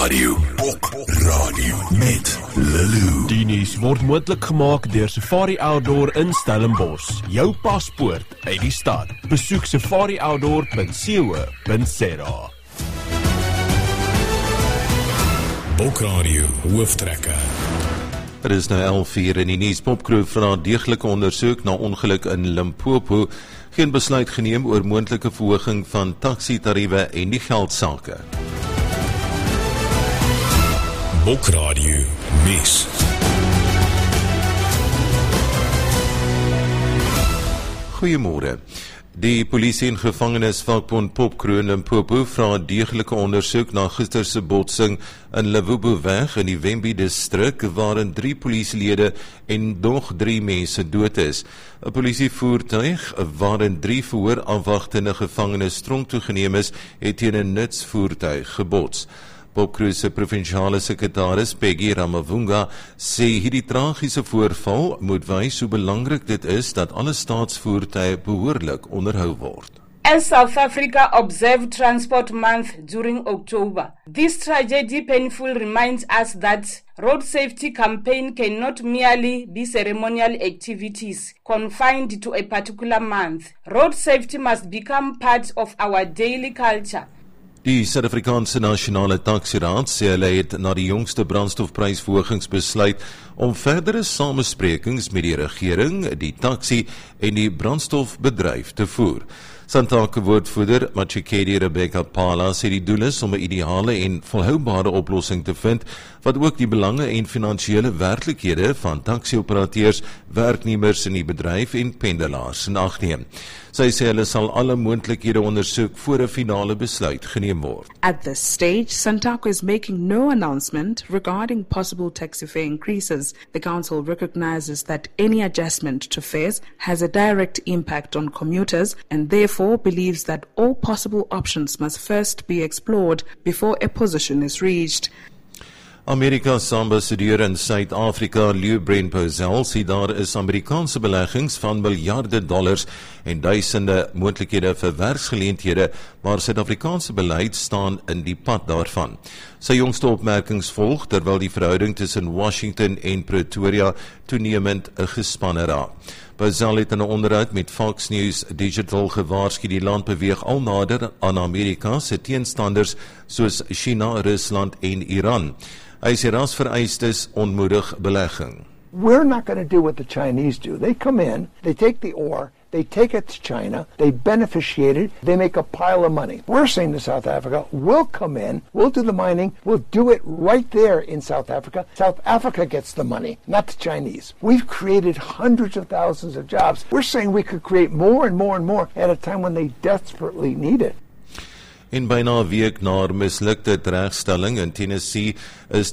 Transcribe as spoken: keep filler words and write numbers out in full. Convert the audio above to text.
Radio. Bok Radio met Lulu. Die nuus word moontlik gemaak deur Safari Outdoor in Stellenbosch. Jou paspoort uit die stad. Besoek safari outdoor punt co punt za. Bok Radio hooftrekker. Er is nou elf uur in die nuus. Popcrew vra deeglike ondersoek na ongeluk in Limpopo. Geen besluit geneem oor moontlike verhoging van taksitariewe en die geldsake. Bok Radio nuus. Goeiemôre. Die polisie en gevangenisvakbond Popcrew in Limpopo vra deeglike ondersoek na gister se botsing in Lewuboweg in die Wembe distrik waarin drie polisielede en nog drie mense dood is. 'n Polisievoertuig waarin drie verhoorafwagtende gevangenes tronk toegeneem is, het teen 'n nutsvoertuig gebots. Popcrew se provinsiale sekretaris Peggy Ramavunga sê hierdie tragiese voorval moet wys hoe belangrik dit is dat alle staatsvoertuie behoorlik onderhou word. As South Africa observed Transport Month during October, this tragedy painful reminds us that road safety campaign cannot merely be ceremonial activities confined to a particular month. Road safety must become part of our daily culture. Die Suid-Afrikaanse Nasionale Taksiraad sê hulle het na die jongste brandstofprysverhogings besluit om verdere samesprekings met die regering, die taksi en die brandstofbedryf te voer. Santake woordvoerder Machikedi Rebecca Pala sê die doel is om 'n ideale en volhoubare oplossing te vind wat ook die belange en finansiële werklikhede van taksi-operateurs, werknemers in die bedryf en pendelaars in ag neem. Sy sê hulle sal alle moontlikhede ondersoek voor 'n finale besluit geneem word. At this stage, Santaco is making no announcement regarding possible taxi fare increases. The council recognizes that any adjustment to fares has a direct impact on commuters and therefore believes that all possible options must first be explored before a position is reached. Amerika's ambassadeur in Suid-Afrika, Lou Brent-Posel, sê daar is Amerikaanse beleggings van miljarde dollars en duisende moontlikhede vir werksgeleenthede, maar Suid-Afrikaanse beleid staan in die pad daarvan. Sy jongste opmerkings volg terwyl die verhouding tussen Washington en Pretoria toenemend gespanne raak. Posel het in 'n onderhoud met Fox News Digital gewaarsku die land beweeg al nader aan Amerika se teenstanders soos China, Rusland en Iran. Hy sê rasvereistes onmoedig belegging. We're not going to do what the Chinese do. They come in, they take the ore, they take it to China, they beneficiate it, they make a pile of money. We're saying to South Africa, we'll come in, we'll do the mining, we'll do it right there in South Africa. South Africa gets the money, not the Chinese. We've created hundreds of thousands of jobs. We're saying we could create more and more and more at a time when they desperately need it. En byna 'n week na mislukte regstelling in Tennessee is